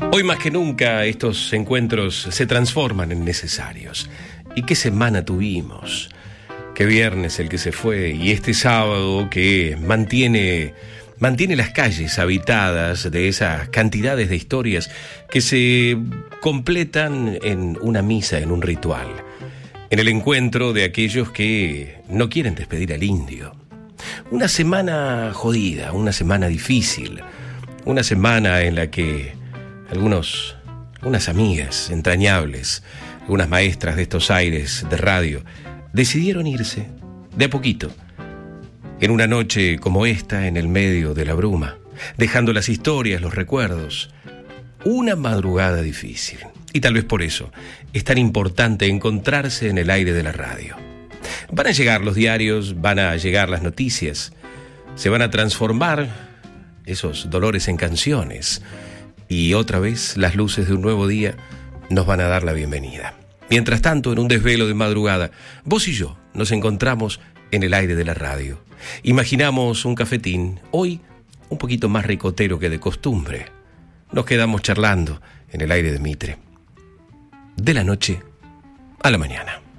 Hoy más que nunca estos encuentros se transforman en necesarios. ¿Y qué semana tuvimos? Qué viernes el que se fue y este sábado que mantiene las calles habitadas de esas cantidades de historias que se completan en una misa, en un ritual, en el encuentro de aquellos que no quieren despedir al indio. Una semana jodida, una semana difícil, una semana en la que algunas amigas entrañables, algunas maestras de estos aires de radio, decidieron irse de a poquito, en una noche como esta, en el medio de la bruma, dejando las historias, los recuerdos. Una madrugada difícil. Y tal vez por eso es tan importante encontrarse en el aire de la radio. Van a llegar los diarios, van a llegar las noticias, se van a transformar esos dolores en canciones. Y otra vez las luces de un nuevo día nos van a dar la bienvenida. Mientras tanto, en un desvelo de madrugada, vos y yo nos encontramos en el aire de la radio. Imaginamos un cafetín, hoy un poquito más ricotero que de costumbre. Nos quedamos charlando en el aire de Mitre. De la noche a la mañana.